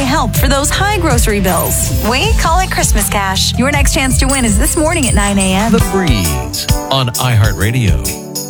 holiday help for those high grocery bills. We call it Christmas cash. Your next chance to win is this morning at 9 a.m. The Breeze on iHeartRadio.